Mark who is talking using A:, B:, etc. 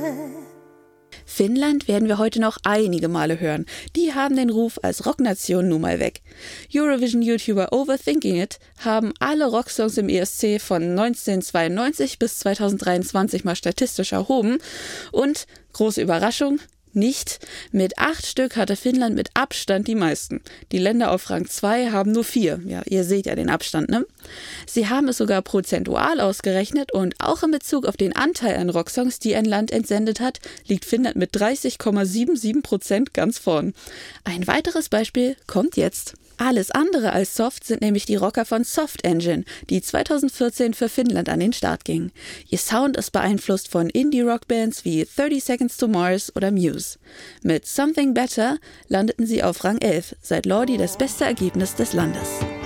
A: Finnland werden wir heute noch einige Male hören. Die haben den Ruf als Rocknation nun mal weg. Eurovision-YouTuber Overthinking It haben alle Rocksongs im ESC von 1992 bis 2023 mal statistisch erhoben. Und, große Überraschung, nicht. Mit 8 Stück hatte Finnland mit Abstand die meisten. Die Länder auf Rang 2 haben nur 4. Ja, ihr seht ja den Abstand, ne? Sie haben es sogar prozentual ausgerechnet und auch in Bezug auf den Anteil an Rocksongs, die ein Land entsendet hat, liegt Finnland mit 30,77% ganz vorn. Ein weiteres Beispiel kommt jetzt. Alles andere als soft sind nämlich die Rocker von Soft Engine, die 2014 für Finnland an den Start gingen. Ihr Sound ist beeinflusst von Indie-Rock-Bands wie 30 Seconds to Mars oder Muse. Mit Something Better landeten sie auf Rang 11, seit Lordi das beste Ergebnis des Landes.